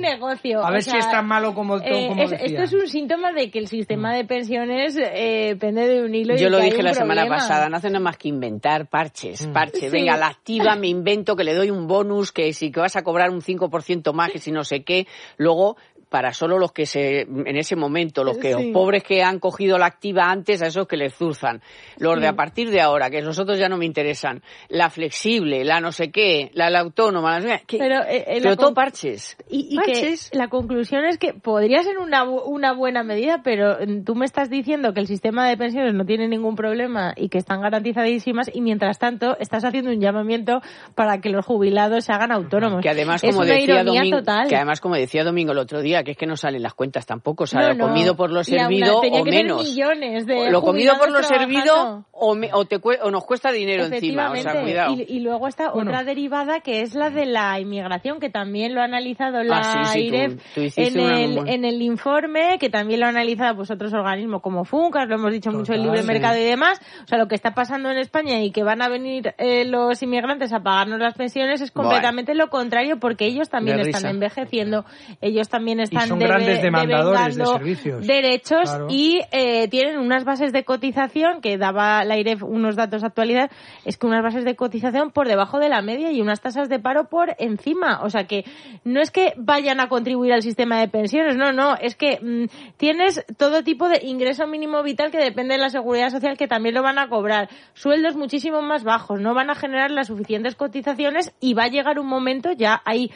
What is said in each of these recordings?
negocio. A ver si es tan malo como decían. Esto es un síntoma de que el sistema de pensiones pende de un hilo. Yo y lo que dije hay un la semana problema. pasada, no hacen nada más que inventar parches. Sí. Venga, la activa, me invento que le doy un bonus, que si que vas a cobrar un 5% más, que si no sé qué. Luego, para solo los que en ese momento, los pobres que han cogido la activa antes, a esos que les zurzan. Los de a partir de ahora, que los otros ya no me interesan. La flexible, la no sé qué, la autónoma, pero todo parches. Y parches. que la conclusión es que podría ser una buena medida, pero tú me estás diciendo que el sistema de pensiones no tiene ningún problema y que están garantizadísimas, y mientras tanto estás haciendo un llamamiento para que los jubilados se hagan autónomos. Que además, es como una decía ironía Domingo, total. que además, como decía Domingo el otro día, que es que no salen las cuentas tampoco, o sea, lo comido por lo servido o menos. Millones de lo comido por lo trabajando. Servido o nos cuesta dinero encima, o sea, cuidado. Y luego está otra derivada, que es la de la inmigración, que también lo ha analizado la IREF en el informe, que también lo han analizado pues otros organismos como FUNCAS, lo hemos dicho mucho, el libre mercado y demás. O sea, lo que está pasando en España y que van a venir los inmigrantes a pagarnos las pensiones es completamente lo contrario, porque ellos también están envejeciendo, ellos también están grandes demandadores de servicios, derechos, y tienen unas bases de cotización, que daba la IREF unos datos de actualidad, es que unas bases de cotización por debajo de la media y unas tasas de paro por encima. O sea que no es que vayan a contribuir al sistema de pensiones, no, es que tienes todo tipo de ingreso mínimo vital que depende de la seguridad social, que también lo van a cobrar, sueldos muchísimo más bajos, no van a generar las suficientes cotizaciones, y va a llegar un momento, ya hay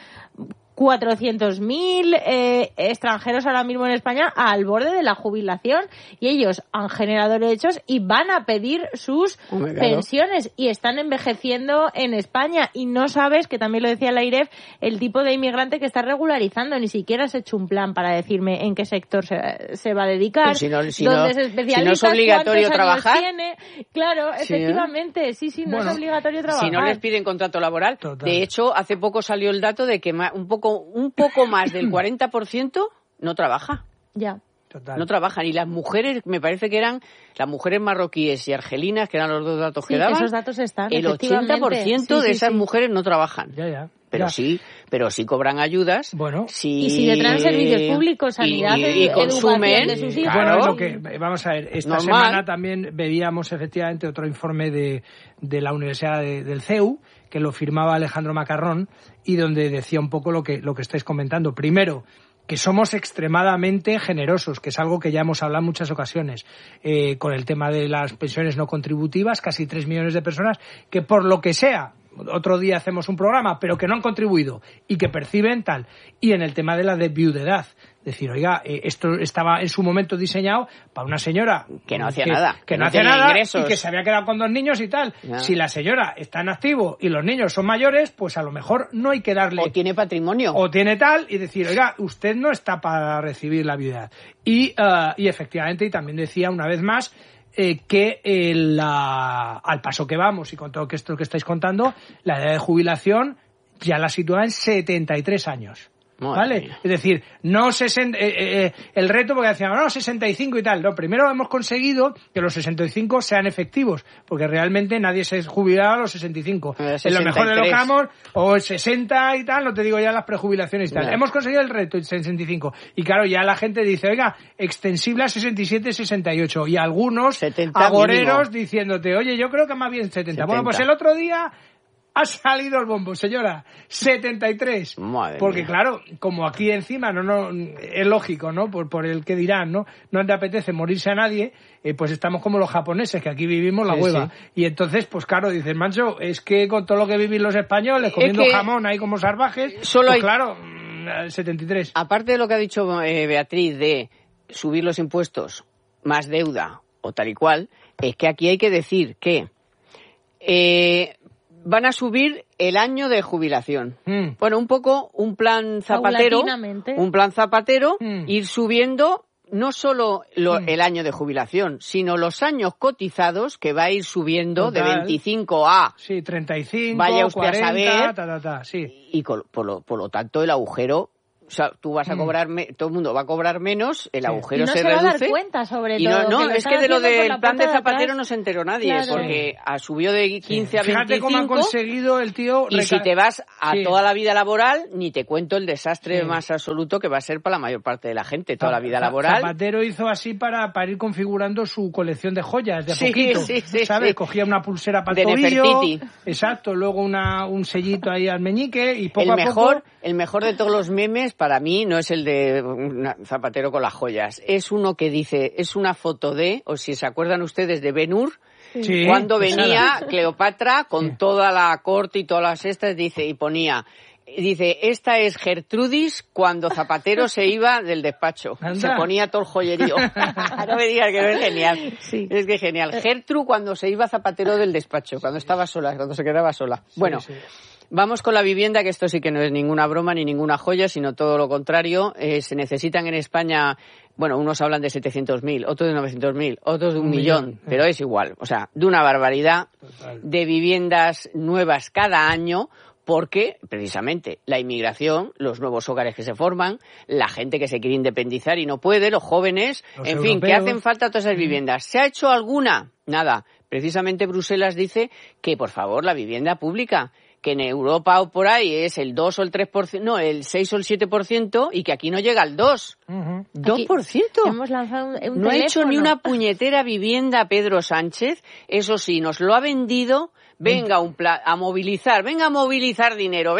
400.000 extranjeros ahora mismo en España al borde de la jubilación, y ellos han generado derechos y van a pedir sus pensiones, y están envejeciendo en España, y no sabes, que también lo decía la IREF, el tipo de inmigrante que está regularizando. Ni siquiera has hecho un plan para decirme en qué sector se va a dedicar, dónde se especializa, si no es obligatorio trabajar. Tiene. Claro, efectivamente, sí, no es obligatorio trabajar. Si no les piden contrato laboral. Total. De hecho, hace poco salió el dato de que un poco más del 40% no trabaja. Ya. Total. No trabajan. Y las mujeres, me parece que eran las mujeres marroquíes y argelinas, que eran los dos datos que daban. Esos datos están, el 80% de esas mujeres no trabajan. Ya. Pero sí cobran ayudas. Bueno. Y si le traen servicios públicos, sanidad, y consumen de sus hijos. Bueno, lo que vamos a ver, esta semana también veíamos efectivamente otro informe de la Universidad del CEU, que lo firmaba Alejandro Macarrón, y donde decía un poco lo que estáis comentando. Primero, que somos extremadamente generosos, que es algo que ya hemos hablado en muchas ocasiones, con el tema de las pensiones no contributivas, casi 3 millones de personas que, por lo que sea, otro día hacemos un programa, pero que no han contribuido y que perciben tal. Y en el tema de la viudedad, decir, oiga, esto estaba en su momento diseñado para una señora que no hacía nada, que no hacía nada ingresos, y que se había quedado con 2 niños y tal. Ya. Si la señora está en activo y los niños son mayores, pues a lo mejor no hay que darle, o tiene patrimonio, o tiene tal, y decir, oiga, usted no está para recibir la viudedad. Y efectivamente, y también decía una vez más, que al paso que vamos y con todo esto que estáis contando, la edad de jubilación ya la sitúa en 73 años. ¿Vale? Es decir, no el reto, porque decíamos, 65 y tal. No, primero hemos conseguido que los 65 sean efectivos, porque realmente nadie se jubilaba a los 65. En lo mejor de los casos, o 60 y tal, no te digo ya las prejubilaciones y tal. Hemos conseguido el reto en 65. Y claro, ya la gente dice, oiga, extensible a 67, 68. Y algunos agoreros diciéndote, oye, yo creo que más bien 70. Bueno, pues el otro día ha salido el bombo, señora, 73. Madre porque mía. claro, como aquí encima no es lógico, ¿no? Por el que dirán, ¿no? No te apetece morirse a nadie, pues estamos como los japoneses, que aquí vivimos la hueva. Sí. Y entonces, pues claro, dices, mancho, es que con todo lo que vivís los españoles, comiendo jamón ahí como salvajes, pues claro, 73. Aparte de lo que ha dicho Beatriz de subir los impuestos, más deuda o tal y cual, es que aquí hay que decir que van a subir el año de jubilación. Bueno, un poco un plan Zapatero, ir subiendo no solo el año de jubilación, sino los años cotizados, que va a ir subiendo. Total. De 25 a... Sí, 35, vaya usted 40, a saber. Sí. Y por lo tanto el agujero O sea, tú vas a cobrar, todo el mundo va a cobrar menos, el agujero se reduce. Y no se va a dar cuenta, sobre todo. No, es que de lo del plan de Zapatero no se enteró nadie, porque subió de 15 a 25. Fíjate cómo ha conseguido el tío... Y si te vas a toda la vida laboral, ni te cuento el desastre más absoluto que va a ser para la mayor parte de la gente, toda la vida laboral. Zapatero hizo así para ir configurando su colección de joyas de a poquito, ¿sabes? Cogía una pulsera para el tobillo, exacto, luego un sellito ahí al meñique y poco a poco... El mejor de todos los memes para mí no es el de Zapatero con las joyas, es uno que dice, es una foto de, o si se acuerdan ustedes de Ben-Hur, cuando venía Cleopatra con toda la corte y todas las estas, y ponía... Dice, esta es Gertrudis cuando Zapatero se iba del despacho. Anda. Se ponía todo el joyerío. No me digas que no es genial. Sí. Es que es genial. Gertrude cuando se iba Zapatero del despacho, cuando estaba sola, cuando se quedaba sola. Bueno, vamos con la vivienda, que esto sí que no es ninguna broma ni ninguna joya, sino todo lo contrario. Se necesitan en España, bueno, unos hablan de 700.000, otros de 900.000, otros de 1 millón, pero es igual. O sea, de una barbaridad de viviendas nuevas cada año, porque, precisamente, la inmigración, los nuevos hogares que se forman, la gente que se quiere independizar y no puede, los jóvenes, los europeos. Que hacen falta todas esas viviendas. ¿Se ha hecho alguna? Nada. Precisamente Bruselas dice que, por favor, la vivienda pública, que en Europa o por ahí es el 2 o el 3%, no, el 6 o el 7%, y que aquí no llega al 2. 2%. Hemos lanzado un no teléfono. Ha hecho ni una puñetera vivienda Pedro Sánchez. Eso sí, nos lo ha vendido... Venga a movilizar dinero,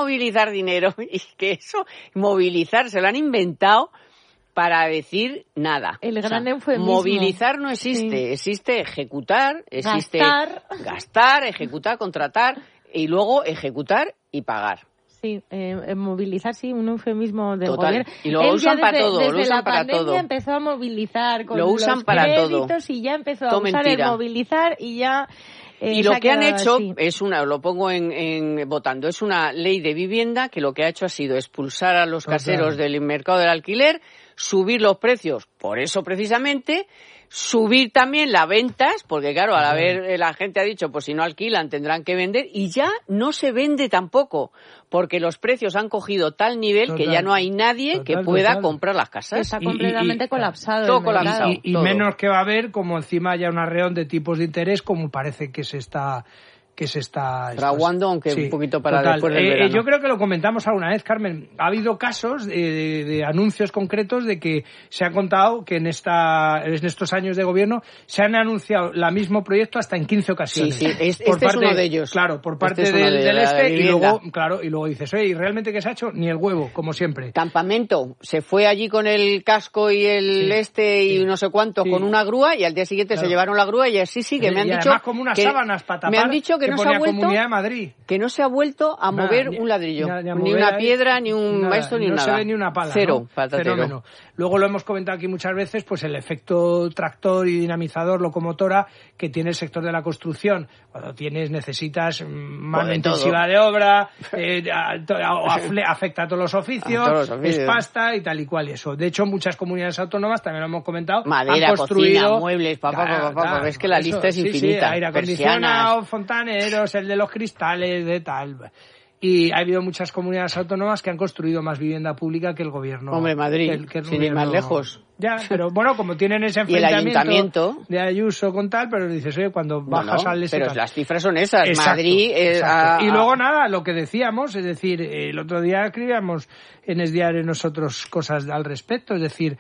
y que eso, movilizar, se lo han inventado para decir nada. El gran eufemismo. Movilizar no existe, existe ejecutar, existe gastar, ejecutar, contratar, y luego ejecutar y pagar. Sí, movilizar, sí, un eufemismo del gobierno. Y lo usan para todo, lo usan para todo. Desde la pandemia empezó a movilizar con los créditos y ya empezó a usar el movilizar y ya... Y lo que han hecho es lo pongo votando, es una ley de vivienda que lo que ha hecho ha sido expulsar a los caseros del mercado del alquiler, subir los precios, por eso precisamente, subir también las ventas, porque claro, al haber la gente ha dicho, pues si no alquilan tendrán que vender, y ya no se vende tampoco, porque los precios han cogido tal nivel que ya no hay nadie que pueda comprar las casas. Está completamente colapsado. Todo colapsado. Y menos que va a haber, como encima haya un arreón de tipos de interés, como parece que se está fraguando, aunque un poquito para después del verano. Yo creo que lo comentamos alguna vez, Carmen. Ha habido casos de anuncios concretos de que se ha contado que en estos años de gobierno se han anunciado el mismo proyecto hasta en 15 ocasiones. Sí, este es uno de ellos. Claro, por parte del y luego dices, oye, ¿y realmente qué se ha hecho? Ni el huevo, como siempre. Campamento, se fue allí con el casco y y no sé cuánto, con una grúa, y al día siguiente se llevaron la grúa y así sigue. Me han dicho además como unas sábanas para tapar. Me han dicho que no se ha vuelto a mover un ladrillo, ni una piedra, ni un maestro, ni nada. No se ve ni una pala. Cero. Fenómeno. Luego lo hemos comentado aquí muchas veces, pues el efecto tractor y dinamizador, locomotora, que tiene el sector de la construcción. Cuando necesitas mano intensiva de obra, afecta a todos los oficios, es pasta y tal y cual y eso. De hecho, muchas comunidades autónomas, también lo hemos comentado, madera, han construido... cocina, muebles, es que la lista es infinita. Aire acondicionado, fontaneros, el de los cristales, de tal. Y ha habido muchas comunidades autónomas que han construido más vivienda pública que el gobierno. Hombre, Madrid, sin ir más lejos. Ya, pero bueno, como tienen ese enfrentamiento de Ayuso con tal, pero dices, oye, cuando bajas al... Pero las cifras son esas. Exacto, Madrid... Y luego nada, lo que decíamos, es decir, el otro día escribíamos en Es Diario nosotros cosas al respecto, es decir,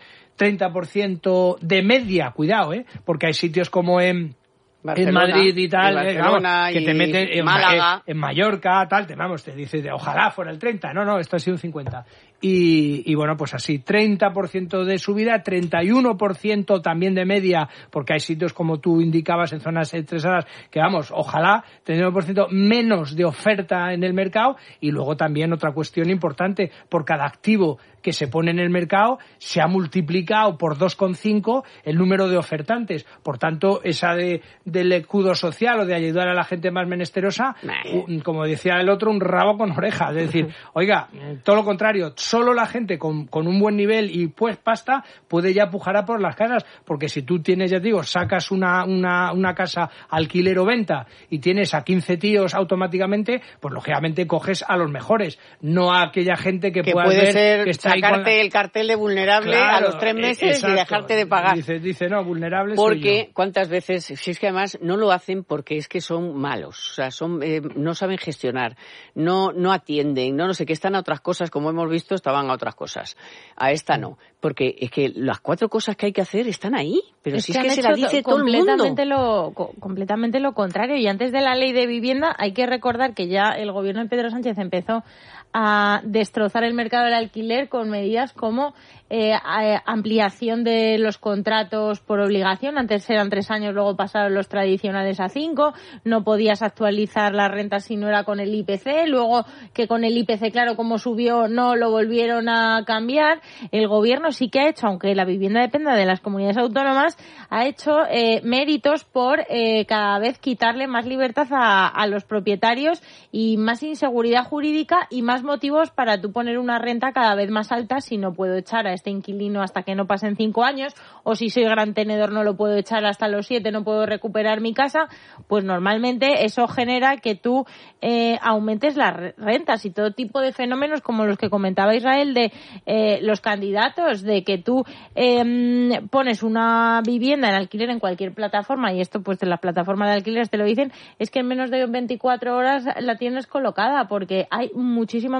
30% de media, cuidado, porque hay sitios como en Madrid y tal, que te meten en Málaga, en Mallorca, tal, te dices, ojalá fuera el 30, no, esto ha sido un 50. Y bueno, pues así, 30% de subida, 31% también de media, porque hay sitios como tú indicabas en zonas estresadas, que ojalá, 31% menos de oferta en el mercado, y luego también otra cuestión importante, por cada activo que se pone en el mercado, se ha multiplicado por 2,5 el número de ofertantes. Por tanto, esa del escudo social o de ayudar a la gente más menesterosa, como decía el otro, un rabo con oreja. Es decir, oiga, todo lo contrario, solo la gente con un buen nivel y pues pasta puede ya pujar a por las casas, porque si tú tienes, ya te digo, sacas una casa alquiler o venta y tienes a 15 tíos automáticamente, pues lógicamente coges a los mejores, no a aquella gente que pueda puede ver ser que está sacarte ahí el cartel de vulnerable, claro, a los 3 meses exacto. y dejarte de pagar. Dice no, vulnerable porque soy yo. ¿Cuántas veces? Si es que además no lo hacen porque es que son malos, o sea, no saben gestionar, no atienden, no sé qué, están a otras cosas, como hemos visto, estaban a otras cosas. A esta no, porque es que las 4 cosas que hay que hacer están ahí, pero si es que se la dice todo el mundo. Completamente lo contrario. Y antes de la ley de vivienda hay que recordar que ya el gobierno de Pedro Sánchez empezó a destrozar el mercado del alquiler con medidas como ampliación de los contratos por obligación. Antes eran 3 años, luego pasaron los tradicionales a 5. No podías actualizar las rentas si no era con el IPC. Luego que con el IPC, claro, como subió, no lo volvieron a cambiar. El gobierno sí que ha hecho, aunque la vivienda dependa de las comunidades autónomas, ha hecho méritos por cada vez quitarle más libertad a los propietarios y más inseguridad jurídica y más motivos para tú poner una renta cada vez más alta si no puedo echar a este inquilino hasta que no pasen 5 años, o si soy gran tenedor no lo puedo echar hasta los 7, no puedo recuperar mi casa. Pues normalmente eso genera que tú aumentes las rentas y todo tipo de fenómenos como los que comentaba Israel de los candidatos, de que tú pones una vivienda en alquiler en cualquier plataforma, y esto pues de las plataformas de alquileres te lo dicen, es que en menos de 24 horas la tienes colocada, porque hay muchísima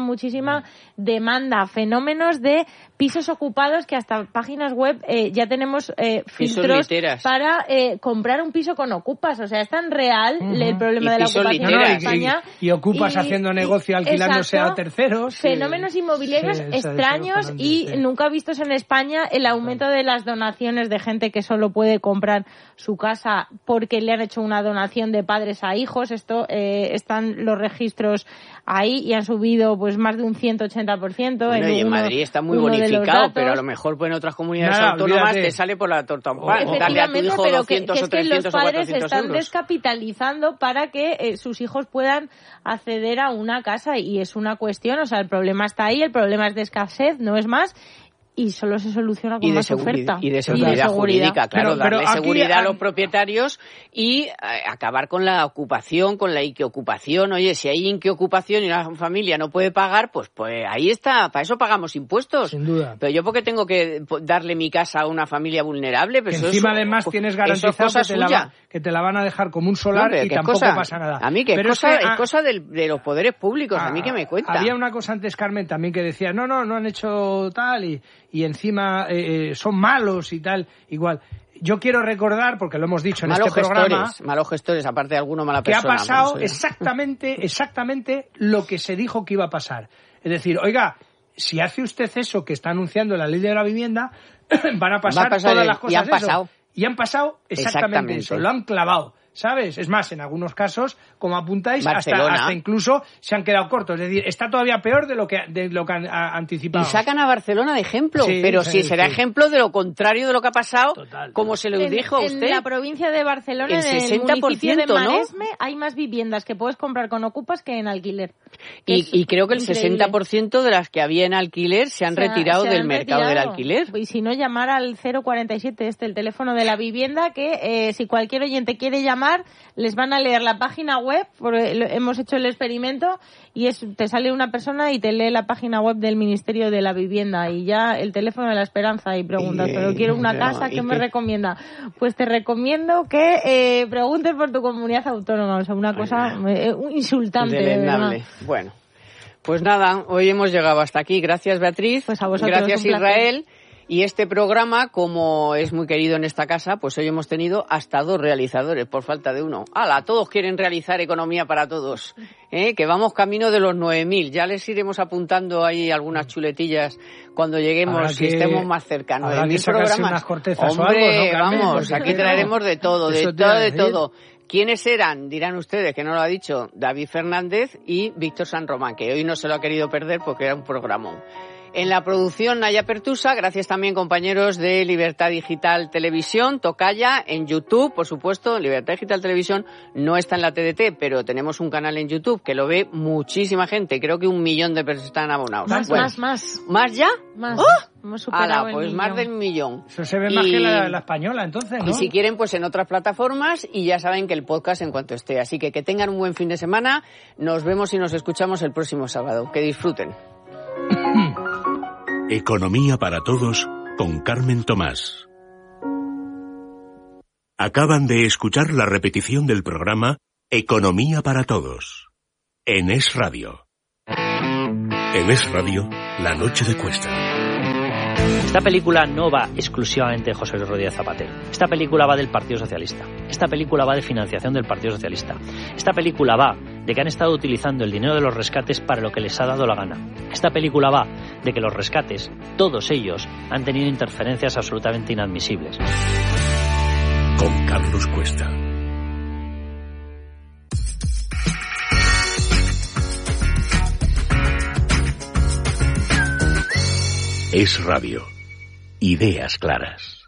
demanda, fenómenos de pisos ocupados que hasta páginas web ya tenemos filtros para comprar un piso con ocupas. O sea, es tan real el problema de la ocupación en España. Y ocupas haciendo negocio alquilándose a terceros. Fenómenos inmobiliarios extraños y nunca vistos en España. El aumento de las donaciones de gente que solo puede comprar su casa porque le han hecho una donación de padres a hijos. Esto están los registros ahí y han subido pues más de un 180%. Bueno, y en Madrid está muy bonificado, pero a lo mejor pues en otras comunidades autónomas te sale por la torta un pan. Darle a tu hijo pero 200 que o 300 los padres o 400 están euros. descapitalizando para que sus hijos puedan acceder a una casa, y es una cuestión, o sea, el problema está ahí, el problema es de escasez, no es más. Y solo se soluciona con más oferta. Y de seguridad jurídica, claro, pero darle seguridad a los propietarios y acabar con la ocupación, con la inquiocupación. Oye, si hay inquiocupación y una familia no puede pagar, pues ahí está, para eso pagamos impuestos. Sin duda. Pero yo, ¿por qué tengo que darle mi casa a una familia vulnerable? Pues que encima además tienes garantizado que te la van a dejar como un solar, y tampoco pasa nada. A mí que es cosa de los poderes públicos, a mí que me cuenta. Había una cosa antes, Carmen, también que decía, no han hecho tal y encima son malos y tal, igual. Yo quiero recordar, porque lo hemos dicho en este programa... Malos gestores, aparte de alguno mala persona. Que ha pasado exactamente lo que se dijo que iba a pasar. Es decir, oiga, si hace usted eso que está anunciando la ley de la vivienda, van a pasar todas las cosas. Y han pasado exactamente eso, lo han clavado. ¿Sabes? Es más, en algunos casos, como apuntáis, hasta incluso se han quedado cortos. Es decir, está todavía peor de lo que han anticipado. Y sacan a Barcelona de ejemplo, pero será ejemplo de lo contrario de lo que ha pasado, como se lo dijo a usted. En la provincia de Barcelona, el 60%, en el municipio de Maresme, hay más viviendas que puedes comprar con ocupas que en alquiler. Y creo que el 60% de las que había en alquiler se han retirado del mercado del alquiler. Y si no, llamar al 047, el teléfono de la vivienda, que si cualquier oyente quiere llamar, les van a leer la página web, porque hemos hecho el experimento, y te sale una persona y te lee la página web del Ministerio de la Vivienda, y ya el teléfono de la esperanza, y preguntas, pero quiero una casa, ¿qué me recomienda? Pues te recomiendo que preguntes por tu comunidad autónoma, o sea, una cosa insultante. De verdad. Bueno, pues nada, hoy hemos llegado hasta aquí. Gracias, Beatriz. Pues a vosotros. Gracias, Israel. Y este programa, como es muy querido en esta casa, pues hoy hemos tenido hasta 2 realizadores, por falta de uno. ¡Hala! Todos quieren realizar economía para todos. Que vamos camino de los 9.000. Ya les iremos apuntando ahí algunas chuletillas cuando lleguemos y estemos más cercanos. Habrá que sacarse unas cortezas. Hombre, o algo, ¿no, vamos, aquí traeremos de todo, de todo. ¿Quiénes eran? Dirán ustedes, que no lo ha dicho, David Fernández y Víctor San Román, que hoy no se lo ha querido perder porque era un programón. En la producción, Naya Pertusa. Gracias también, compañeros de Libertad Digital Televisión, Tocaya, en YouTube, por supuesto. Libertad Digital Televisión no está en la TDT, pero tenemos un canal en YouTube que lo ve muchísima gente. Creo que 1 millón de personas están abonados. Más. ¿Más ya? Más. ¡Oh! Hemos superado pues el más del 1 millón. Eso se ve más que la española, entonces, ¿no? Y si quieren, pues en otras plataformas, y ya saben que el podcast en cuanto esté. Así que tengan un buen fin de semana. Nos vemos y nos escuchamos el próximo sábado. Que disfruten. Economía para todos con Carmen Tomás. Acaban de escuchar la repetición del programa Economía para todos en Es Radio. En Es Radio, la noche de Cuesta. Esta película no va exclusivamente de José Luis Rodríguez Zapatero. Esta película va del Partido Socialista. Esta película va de financiación del Partido Socialista. Esta película va de que han estado utilizando el dinero de los rescates para lo que les ha dado la gana. Esta película va de que los rescates, todos ellos, han tenido interferencias absolutamente inadmisibles. Con Carlos Cuesta. Es Radio. Ideas claras.